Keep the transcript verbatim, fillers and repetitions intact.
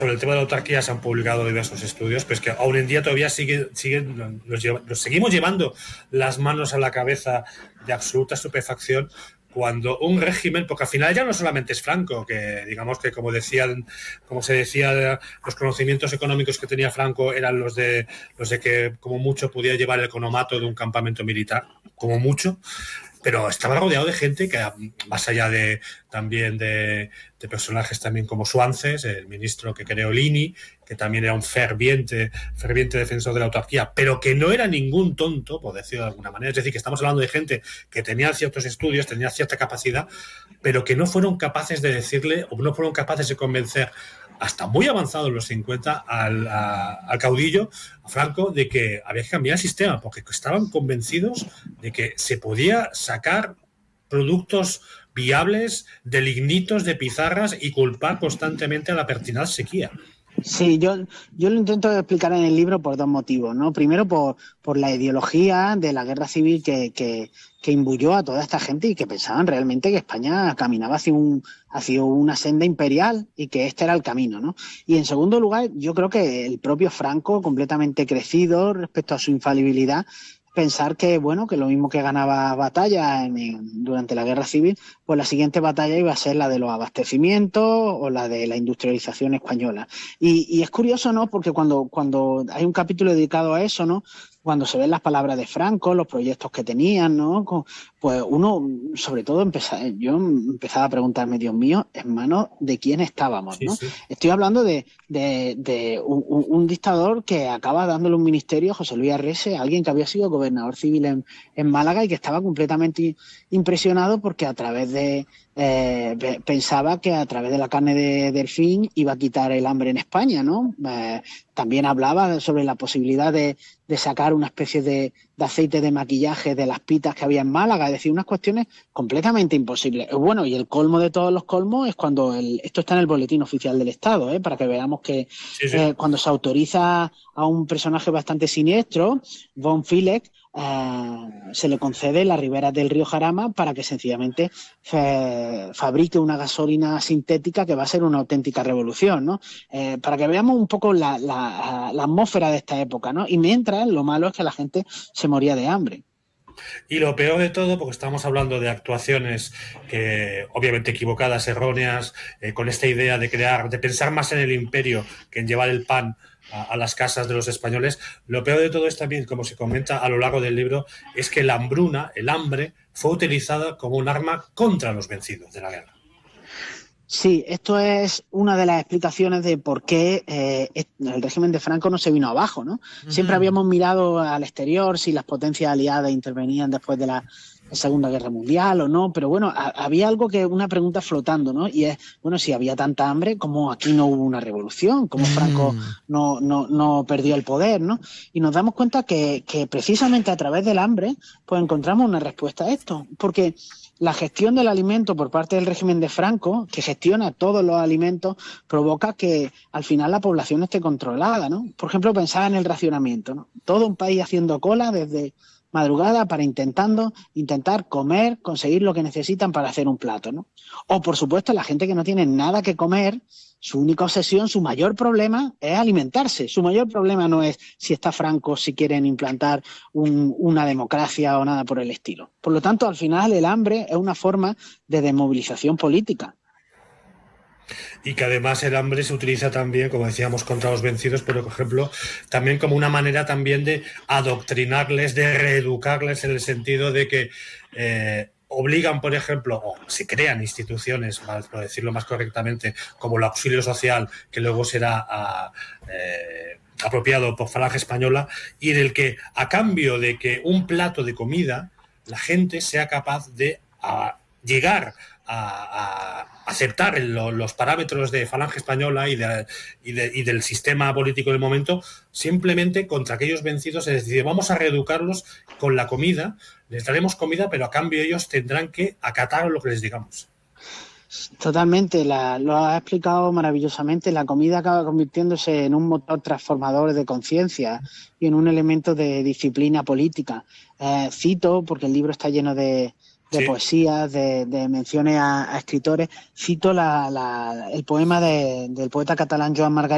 Sobre el tema de la autarquía se han publicado diversos estudios, pues que aún en día todavía sigue, siguen, nos, lleva, nos seguimos llevando las manos a la cabeza de absoluta estupefacción cuando un régimen, porque al final ya no solamente es Franco, que digamos que como decían, como se decía, los conocimientos económicos que tenía Franco eran los de los de que como mucho podía llevar el economato de un campamento militar, como mucho. Pero estaba rodeado de gente que, más allá de también de, de personajes también como Suances, el ministro que creó Lini, que también era un ferviente, ferviente defensor de la autarquía, pero que no era ningún tonto, por decirlo de alguna manera. Es decir, que estamos hablando de gente que tenía ciertos estudios, tenía cierta capacidad, pero que no fueron capaces de decirle, o no fueron capaces de convencer hasta muy avanzado en los cincuenta al, a, al caudillo, a Franco, de que había que cambiar el sistema, porque estaban convencidos de que se podía sacar productos viables de lignitos, de pizarras y culpar constantemente a la pertinaz sequía. Sí, yo, yo lo intento explicar en el libro por dos motivos, ¿no? Primero, por, por la ideología de la guerra civil que, que, que imbuyó a toda esta gente y que pensaban realmente que España caminaba hacia, un, hacia una senda imperial y que este era el camino, ¿no? Y en segundo lugar, yo creo que el propio Franco, completamente crecido respecto a su infalibilidad, pensar que, bueno, que lo mismo que ganaba batalla en, en, durante la guerra civil, pues la siguiente batalla iba a ser la de los abastecimientos o la de la industrialización española. Y, y es curioso, ¿no? Porque cuando, cuando hay un capítulo dedicado a eso, ¿no? Cuando se ven las palabras de Franco, los proyectos que tenían, ¿no? Pues uno, sobre todo, empezaba, yo empezaba a preguntarme, Dios mío, en manos de quién estábamos, ¿no? Sí, sí. Estoy hablando de, de, de un, un dictador que acaba dándole un ministerio a José Luis Arrese, alguien que había sido gobernador civil en, en Málaga y que estaba completamente impresionado porque a través de Eh, pensaba que a través de la carne de delfín iba a quitar el hambre en España, ¿no? Eh, también hablaba sobre la posibilidad de, de sacar una especie de, de aceite de maquillaje de las pitas que había en Málaga, es decir, unas cuestiones completamente imposibles. Bueno, y el colmo de todos los colmos es cuando el, esto está en el boletín oficial del Estado, ¿eh? Para que veamos que sí, sí. Eh, cuando se autoriza a un personaje bastante siniestro, von Philek, Uh, se le concede las riberas del río Jarama para que sencillamente eh, fabrique una gasolina sintética que va a ser una auténtica revolución, ¿no? Eh, para que veamos un poco la, la, la atmósfera de esta época, ¿no? Y mientras, lo malo es que la gente se moría de hambre. Y lo peor de todo, porque estamos hablando de actuaciones que obviamente equivocadas, erróneas, eh, con esta idea de crear, de pensar más en el imperio que en llevar el pan a, a las casas de los españoles. Lo peor de todo es también, como se comenta a lo largo del libro, es que la hambruna, el hambre, fue utilizada como un arma contra los vencidos de la guerra. Sí, esto es una de las explicaciones de por qué eh, el régimen de Franco no se vino abajo, ¿no? Uh-huh. Siempre habíamos mirado al exterior si las potencias aliadas intervenían después de la Segunda Guerra Mundial o no, pero bueno, a, había algo que, una pregunta flotando, ¿no? Y es, bueno, si había tanta hambre, ¿cómo aquí no hubo una revolución? ¿Cómo Franco no, no, no perdió el poder, ¿no? Y nos damos cuenta que, que precisamente a través del hambre, pues encontramos una respuesta a esto, porque la gestión del alimento por parte del régimen de Franco, que gestiona todos los alimentos, provoca que al final la población esté controlada, ¿no? Por ejemplo, pensaba en el racionamiento, ¿no? Todo un país haciendo cola desde madrugada para intentando intentar comer, conseguir lo que necesitan para hacer un plato, ¿no? O, por supuesto, la gente que no tiene nada que comer, su única obsesión, su mayor problema es alimentarse. Su mayor problema no es si está Franco, si quieren implantar un, una democracia o nada por el estilo. Por lo tanto, al final, el hambre es una forma de desmovilización política. Y que además el hambre se utiliza también, como decíamos, contra los vencidos, pero, por ejemplo, también como una manera también de adoctrinarles, de reeducarles en el sentido de que eh, obligan, por ejemplo, o se crean instituciones, por decirlo más correctamente, como el auxilio social, que luego será a, eh, apropiado por Falange Española, y en el que, a cambio de que un plato de comida, la gente sea capaz de a, llegar a, a aceptar el, los parámetros de Falange Española y, de, y, de, y del sistema político del momento, simplemente contra aquellos vencidos. Es decir, vamos a reeducarlos con la comida, les daremos comida, pero a cambio ellos tendrán que acatar lo que les digamos. Totalmente, la, lo has explicado maravillosamente. La comida acaba convirtiéndose en un motor transformador de conciencia y en un elemento de disciplina política. Eh, cito, porque el libro está lleno de de sí. poesías, de, de menciones a, a escritores, cito la, la, el poema de, del poeta catalán Joan Margarit,